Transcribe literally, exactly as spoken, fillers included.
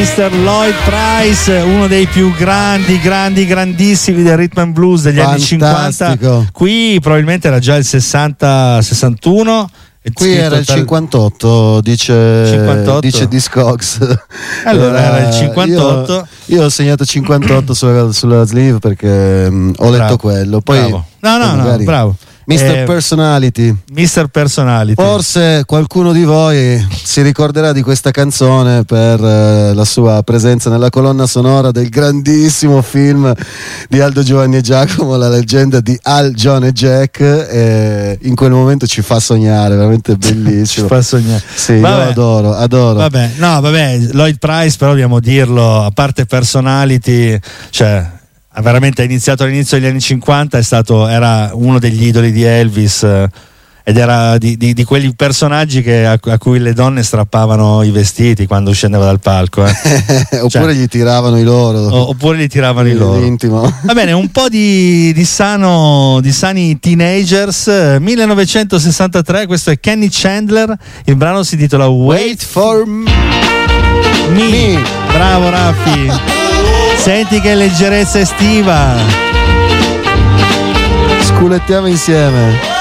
mister Lloyd Price, uno dei più grandi, grandi, grandissimi del rhythm and blues degli Fantastico. anni cinquanta. Qui probabilmente era già il sessanta sessantuno. Qui era il cinquantotto, dice, cinquantotto. dice Discogs. Allora era, era il cinquantotto. Io, io ho segnato cinquantotto sulla, sulla sleeve perché um, ho letto bravo. quello. Poi, bravo. No, no, no, bravo. mister Eh, Personality. mister Personality. Forse qualcuno di voi si ricorderà di questa canzone per eh, la sua presenza nella colonna sonora del grandissimo film di Aldo, Giovanni e Giacomo, La leggenda di Al, John e Jack. E in quel momento ci fa sognare, veramente bellissimo. Ci fa sognare. Sì, vabbè. io adoro, adoro. Vabbè, no, vabbè, Lloyd Price, però dobbiamo dirlo, a parte Personality, cioè ha veramente iniziato all'inizio degli anni cinquanta, è stato, era uno degli idoli di Elvis, eh, ed era di, di, di quegli personaggi che, a, a cui le donne strappavano i vestiti quando scendeva dal palco, eh. Oppure cioè, gli tiravano i loro. o, oppure gli tiravano i loro. L'intimo. Va bene, un po' di, di sano, di sani teenagers. millenovecentosessantatré, questo è Kenny Chandler, il brano si intitola Wait, Wait for me. Me. Bravo Raffi. Senti che leggerezza estiva. Sculettiamo insieme.